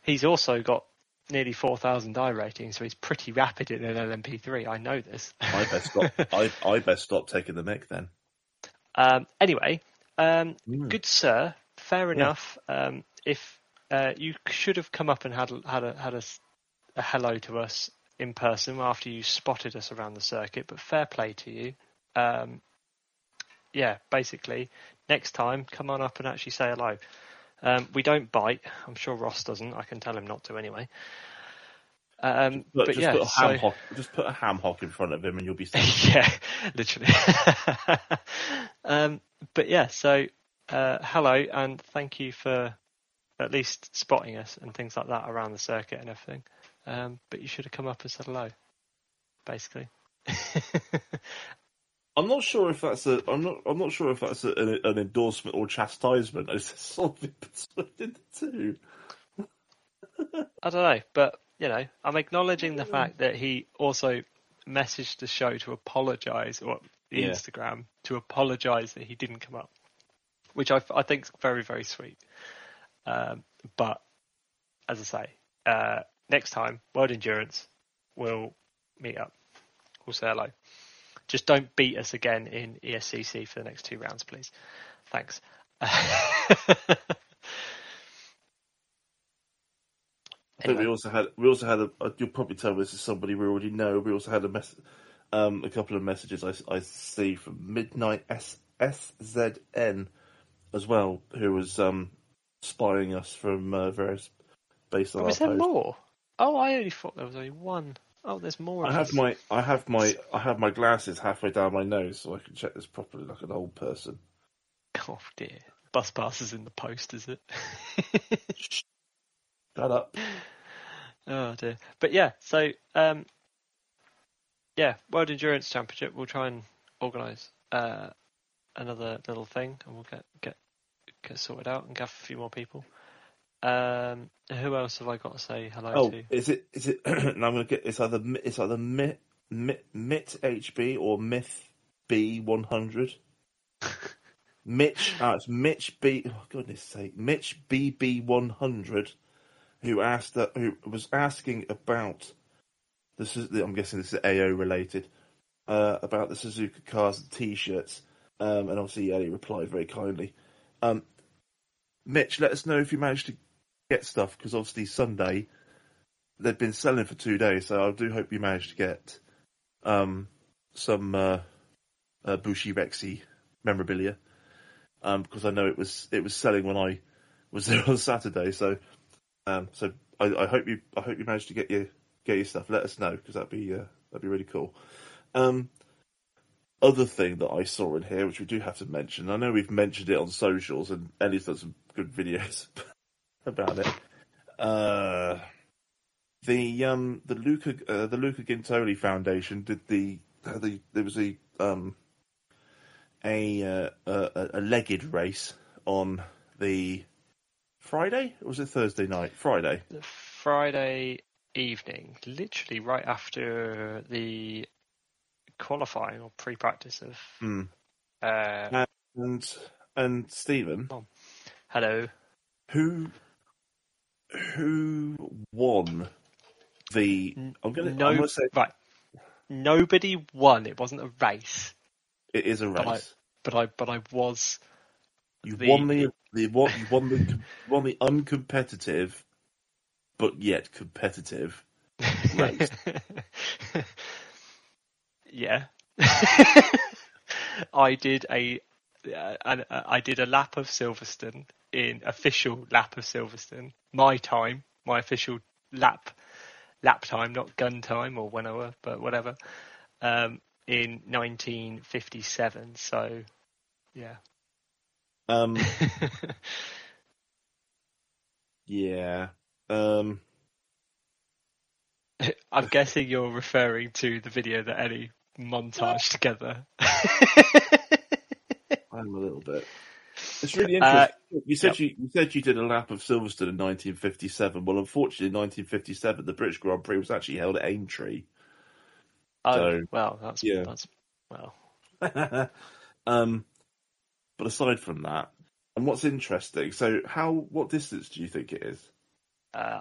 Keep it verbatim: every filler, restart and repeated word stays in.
He's also got nearly four thousand I rating, so he's pretty rapid in an L M P three. I know this. I best stop. I I best stop taking the mic then. Um, anyway, um, Mm. good sir, fair Yeah. enough. Um, if uh, you should have come up and had had a had a, a hello to us in person after you spotted us around the circuit, but fair play to you. Um, yeah, basically, next time, come on up and actually say hello. Um, we don't bite. I'm sure Ross doesn't. I can tell him not to anyway. Um, Just put, but just yeah, put a ham so, hock. Just put a ham hock in front of him, and you'll be safe. yeah, literally. um, but yeah, so uh, hello and thank you for at least spotting us and things like that around the circuit and everything. Um, but you should have come up and said hello, basically. I'm not sure if that's a. I'm not. I'm not sure if that's a, an, an endorsement or chastisement. It's something between the two. I don't know, but you know, I'm acknowledging the fact that he also messaged the show to apologise, or the Yeah. Instagram to apologise that he didn't come up, which I, I think is very, very sweet. Um, but as I say, uh, next time, World Endurance, we'll meet up. We'll say hello. Just don't beat us again in E S C C for the next two rounds, please. Thanks. I think we also had we also had a. You'll probably tell this is somebody we already know. We also had a mess, um, a couple of messages I, I see from Midnight S S Z N as well, who was um spying us from uh, various based on Oh, our is there post. more? Oh, I only thought there was only one. Oh, there's more. I Of have us. my I have my I have my glasses halfway down my nose, so I can check this properly like an old person. Oh dear. Bus pass is in the post, is it? Shut up. Oh dear. But yeah, so um, yeah, World Endurance Championship. We'll try and organise uh, another little thing, and we'll get get get sorted out and gather a few more people. Um, who else have I got to say hello Oh, to? is it is it? and I'm gonna get it's either it's either Mit Mit, Mit H B or Myth B one hundred. Mitch, oh, it's Mitch B. Oh, goodness sake, Mitch B B one hundred, who asked that who was asking about this is I'm guessing this is A O related uh, about the Suzuka cars and T-shirts, um, and obviously Eddie replied very kindly. Um, Mitch, let us know if you managed to get stuff because obviously Sunday they've been selling for two days, so I do hope you managed to get um, some uh, uh, Bushi Rexy memorabilia. Um, because I know it was it was selling when I was there on Saturday. So, um, so I, I hope you I hope you managed to get your get your stuff. Let us know because that'd be uh, that'd be really cool. Um, other thing that I saw in here, which we do have to mention, I know we've mentioned it on socials, and Ellie's done some good videos about it. Uh, the um the Luca uh, the Luca Gintoli Foundation did the the there was a um. A, uh, a a legged race on the Friday, or was it Thursday night? Friday. Friday evening, literally right after the qualifying or pre-practice of. Mm. Uh, and and Stephen, oh, hello. who who won the? I'm gonna. No, I'm gonna say right. Nobody won. It wasn't a race. it is a race. But I, but I, but I was. You the, won the the what? You won the you won the uncompetitive, but yet competitive race. Yeah. I did a, uh, an, uh, I did a lap of Silverstone in official lap of Silverstone. My time, my official lap, lap time, not gun time or whenever, but whatever. Um, in nineteen fifty-seven. So, yeah. Um. yeah. Um. I'm guessing you're referring to the video that Ellie montaged together. I'm a little bit. It's really interesting. Uh, you said yep. you, you said you did a lap of Silverstone in nineteen fifty-seven. Well, unfortunately, in nineteen fifty-seven, the British Grand Prix was actually held at Aintree. Oh, so, well, that's yeah. that's well. um, but aside from that, and what's interesting, so how what distance do you think it is? Uh,